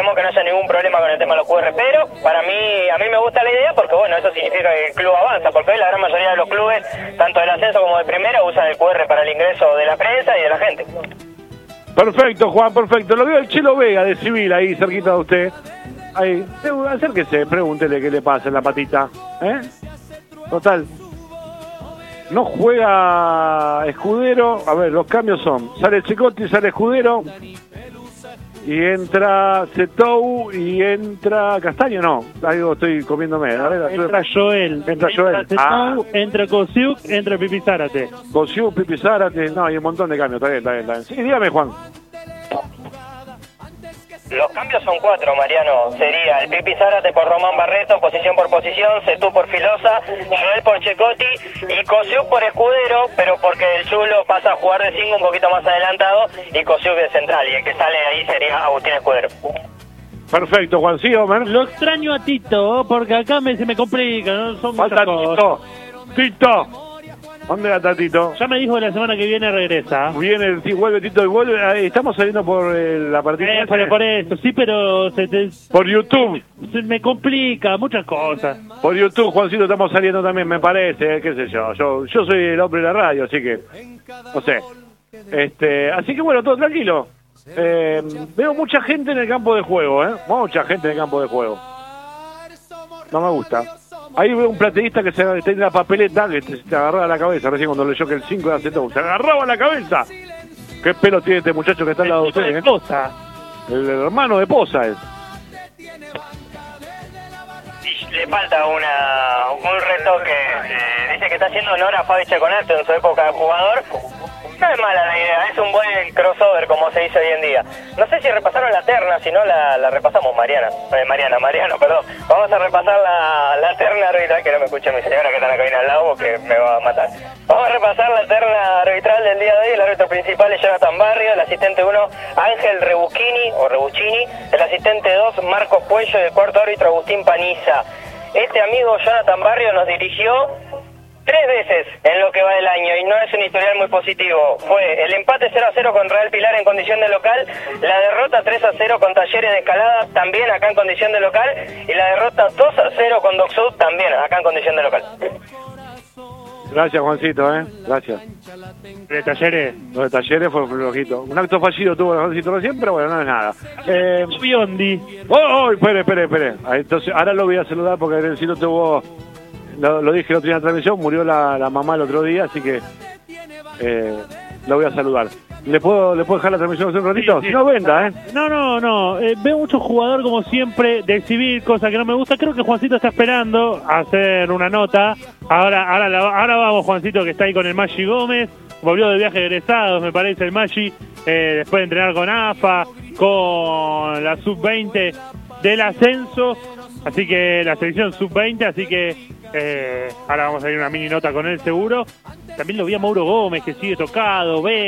esperemos que no haya ningún problema con el tema de los QR, pero a mí me gusta la idea porque, bueno, eso significa que el club avanza, porque hoy la gran mayoría de los clubes, tanto del ascenso como de primera, usan el QR para el ingreso de la prensa y de la gente. Perfecto, Juan, perfecto. Lo veo el Chelo Vega de Civil ahí, cerquita de usted. Ahí, acérquese, pregúntele qué le pasa en la patita. Total. No juega Escudero. A ver, los cambios son: sale Chicotti, sale Escudero. Y entra Cetou y entra Castaño, no. Algo estoy comiéndome. A ver, entra Joel. Entra Joel. Cetou, entra Kosiuk, entra Pipi Zárate. Kosiuk, Pipi Zárate. No, hay un montón de cambios. Está bien. Sí, dígame, Juan. Los cambios son 4, Mariano. Sería el Pipi Zárate por Román Barreto, posición por posición, Cetú por Filosa, Joel por Checotti y Kosiuk por Escudero, pero porque el Chulo pasa a jugar de 5 un poquito más adelantado y Kosiuk de central, y el que sale ahí sería Agustín Escudero. Perfecto, Juan, sí, Homer. Lo extraño a Tito, porque acá se me complica, ¿no? Son Falta muchas cosas. Tito. ¿Dónde está Tito? Ya me dijo que la semana que viene regresa. Viene, sí, vuelve Tito y vuelve. Ahí, estamos saliendo por la partida. Por eso, sí, pero por YouTube. Se me complica, muchas cosas. Por YouTube, Juancito, estamos saliendo también, me parece, qué sé yo. Yo soy el hombre de la radio, así que, no sé. Así que bueno, todo tranquilo. Veo mucha gente en el campo de juego, mucha gente en el campo de juego. No me gusta. Ahí veo un plateísta que se tiene la papeleta que te agarraba la cabeza recién cuando leyó que el 5 era Cetou. Se agarraba la cabeza. Qué pelo tiene este muchacho que está al lado de usted, Posa. El hermano de Posa es. Le falta un retoque. Dice que está haciendo honor a Fabi Checonate en su época de jugador. No es mala la idea, es un buen crossover como se dice hoy en día. No sé si repasaron la terna, si no la repasamos, Mariano, perdón. Vamos a repasar la terna arbitral, que no me escuche mi señora que está en la cabina al lado porque me va a matar. Vamos a repasar la terna arbitral del día de hoy. El árbitro principal es Jonathan Barrio, el asistente 1 Ángel Rebuccini, el asistente 2 Marcos Puello y el cuarto árbitro Agustín Paniza. Este amigo Jonathan Barrio nos dirigió 3 veces en lo que va del año y no es un historial muy positivo. Fue el empate 0-0 con Real Pilar en condición de local, la derrota 3-0 con Talleres de Escalada, también acá en condición de local, y la derrota 2-0 con Doc Sud, también acá en condición de local. Gracias, Juancito, gracias. ¿De Talleres? Lo de Talleres fue flojito. Un acto fallido tuvo el Juancito recién, pero bueno, no es nada. Biondi. Espere. Entonces, ahora lo voy a saludar porque el Cito tuvo... Lo dije el otro día en la transmisión, murió la mamá el otro día, así que lo voy a saludar. ¿Le puedo dejar la transmisión un ratito? Sí. Si no, venda, No. Veo mucho jugador, como siempre, de Civil, cosa que no me gusta. Creo que Juancito está esperando hacer una nota. Ahora vamos, Juancito, que está ahí con el Maggi Gómez. Volvió de viaje de egresados, me parece, el Maggi. Después de entrenar con AFA, con la Sub-20 del ascenso. Así que la selección Sub-20, así que ahora vamos a ir una mini nota con él seguro. También lo vi a Mauro Gómez, que sigue tocado,